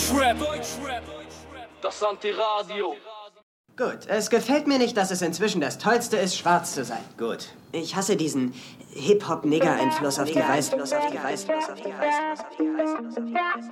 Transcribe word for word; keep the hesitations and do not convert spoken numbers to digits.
Deutschrap. Das Antiradio. Gut, es gefällt mir nicht, dass es inzwischen das Tollste ist, schwarz zu sein. Gut. Ich hasse diesen Hip-Hop-Nigger-Einfluss auf die Weißfluss, auf die Weißfluss, auf die Weißfluss, auf die Weißfluss, auf die Weißfluss.